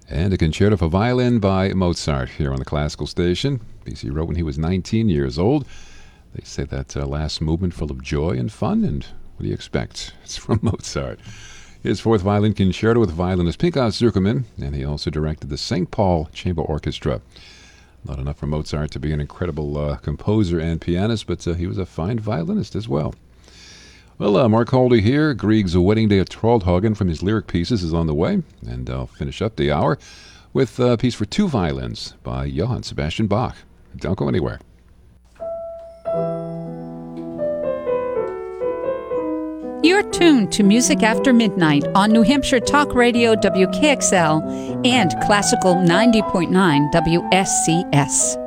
And a concerto for violin by Mozart here on the Classical Station. Bizzi wrote when he was 19 years old. They say that last movement full of joy and fun, and what do you expect? It's from Mozart. His fourth violin concerto with violinist Pinchas Zukerman, and he also directed the St. Paul Chamber Orchestra. Not enough for Mozart to be an incredible composer and pianist, but he was a fine violinist as well. Well, Mark Holder here. Grieg's Wedding Day at Troldhagen from his lyric pieces is on the way, and I'll finish up the hour with a piece for two violins by Johann Sebastian Bach. Don't go anywhere. You're tuned to Music After Midnight on New Hampshire Talk Radio WKXL and Classical 90.9 WSCS.